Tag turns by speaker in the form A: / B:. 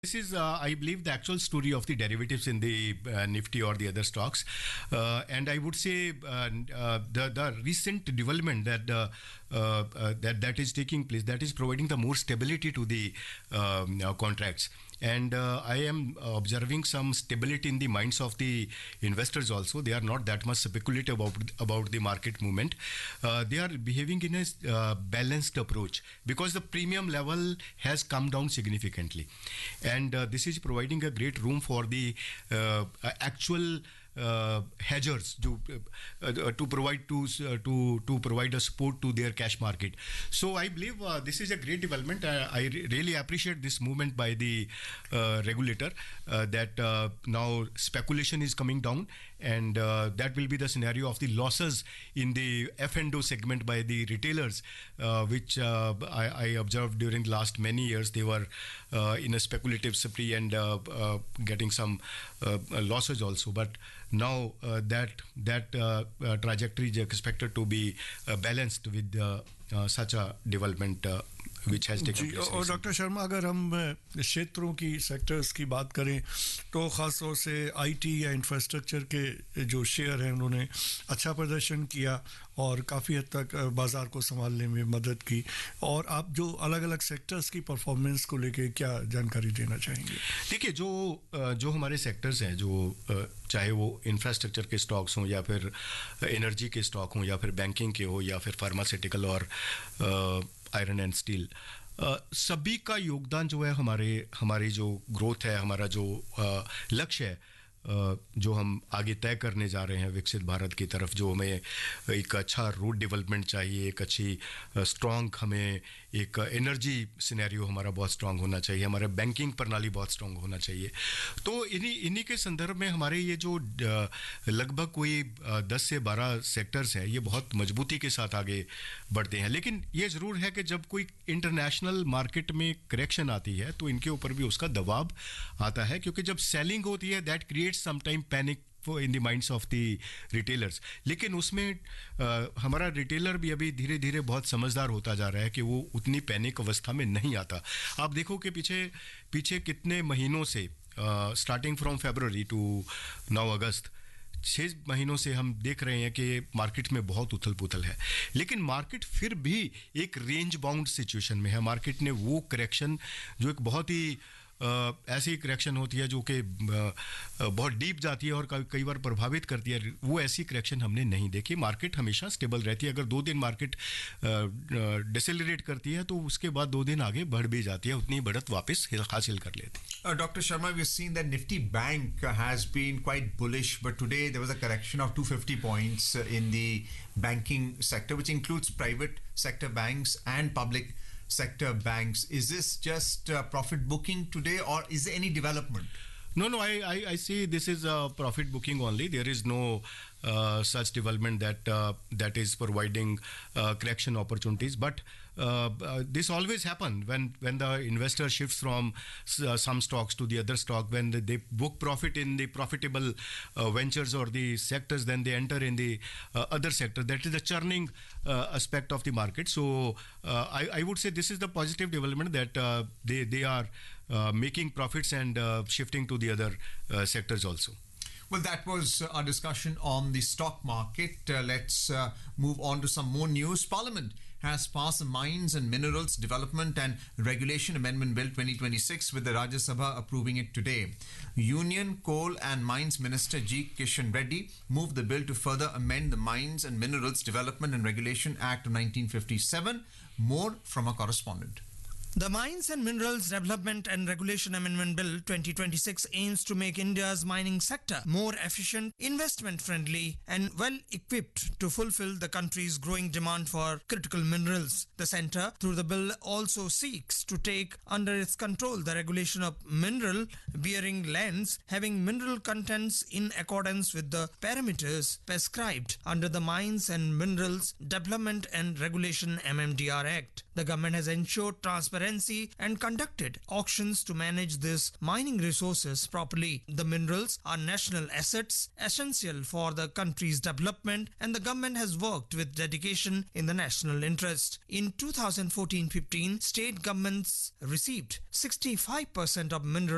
A: This is, I believe, the actual story of the derivatives in the Nifty or the other stocks, and I would say the recent development that is taking place, that is providing the more stability to the contracts. And I am observing some stability in the minds of the investors also. They are not that much speculative about the market movement. They are behaving in a balanced approach because the premium level has come down significantly. And this is providing a great room for the actual hedgers to provide a support to their cash market. So I believe this is a great development. I really appreciate this movement by the regulator that now speculation is coming down, and that will be the scenario of the losses in the F&O segment by the retailers, which I observed during the last many years. They were in a speculative spree and getting some losses also, but now that trajectory is expected to be balanced with such a development which has taken place.
B: और doctor Sharma, अगर हम क्षेत्रों की sectors की बात करें तो ख़ास तौर से आईटी या इंफ्रास्ट्रक्चर के जो शेयर हैं उन्होंने अच्छा प्रदर्शन किया और काफ़ी हद तक बाज़ार को संभालने में मदद की, और आप जो अलग अलग सेक्टर्स की परफॉर्मेंस को लेके क्या जानकारी देना चाहेंगे?
A: देखिए, जो हमारे सेक्टर्स हैं, जो चाहे वो इंफ्रास्ट्रक्चर के स्टॉक्स हों या फिर एनर्जी के स्टॉक हों या फिर बैंकिंग के हो या फिर फार्मास्यूटिकल और आयरन एंड स्टील, सभी का योगदान जो है हमारी जो ग्रोथ है, हमारा जो लक्ष्य है, जो हम आगे तय करने जा रहे हैं विकसित भारत की तरफ, जो हमें एक अच्छा रोड डेवलपमेंट चाहिए, एक अच्छी स्ट्रॉन्ग, हमें एक एनर्जी सिनेरियो हमारा बहुत स्ट्रॉन्ग होना चाहिए, हमारा बैंकिंग प्रणाली बहुत स्ट्रॉन्ग होना चाहिए। तो इन्हीं के संदर्भ में हमारे ये जो लगभग कोई 10 से 12 सेक्टर्स हैं, ये बहुत मजबूती के साथ आगे बढ़ते हैं। लेकिन ये ज़रूर है कि जब कोई इंटरनेशनल मार्केट में करेक्शन आती है तो इनके ऊपर भी उसका दबाव आता है, क्योंकि जब सेलिंग होती है that create sometime panic in the minds of the retailers. लेकिन उसमें हमारा रिटेलर भी अभी धीरे धीरे बहुत समझदार होता जा रहा है कि वो उतनी पैनिक अवस्था में नहीं आता। आप देखो कि पीछे कितने महीनों से, स्टार्टिंग फ्रॉम फरवरी टू 9 अगस्त, 6 महीनों से हम देख रहे हैं कि मार्केट में बहुत उथल पुथल है, लेकिन मार्केट फिर भी एक रेंज बाउंड सिचुएशन में है। मार्केट ने वो करेक्शन जो एक बहुत ही ऐसी करेक्शन होती है जो कि बहुत डीप जाती है और कई बार प्रभावित करती है, वो ऐसी करेक्शन हमने नहीं देखी। मार्केट हमेशा स्टेबल रहती है। अगर 2 दिन मार्केट डिसेलरेट करती है तो उसके बाद 2 दिन आगे बढ़ भी जाती है, उतनी बढ़त वापस हासिल कर लेती है।
C: Dr. Sharma, we've seen that Nifty Bank has been quite bullish, but today there was a correction of 250 points in the banking sector, which includes private sector banks and public sector banks. Is this just profit booking today, or is there any development?
A: No, I see this is a profit booking only. There is no such development that is providing correction opportunities. But this always happens when the investor shifts from some stocks to the other stock. When they book profit in the profitable ventures or the sectors, then they enter in the other sector. That is the churning aspect of the market. So I would say this is the positive development that they are making profits and shifting to the other sectors also.
C: Well, that was our discussion on the stock market. Let's move on to some more news. Parliament has passed the Mines and Minerals Development and Regulation Amendment Bill 2026, with the Rajya Sabha approving it today. Union Coal and Mines Minister G. Kishan Reddy moved the bill to further amend the Mines and Minerals Development and Regulation Act of 1957. More from our correspondent.
D: The Mines and Minerals Development and Regulation Amendment Bill 2026 aims to make India's mining sector more efficient, investment-friendly and well-equipped to fulfill the country's growing demand for critical minerals. The centre, through the bill, also seeks to take under its control the regulation of mineral-bearing lands having mineral contents in accordance with the parameters prescribed under the Mines and Minerals Development and Regulation MMDR Act. The government has ensured transparency and conducted auctions to manage these mining resources properly. The minerals are national assets essential for the country's development, and the government has worked with dedication in the national interest. In 2014-15, state governments received 65% of mineral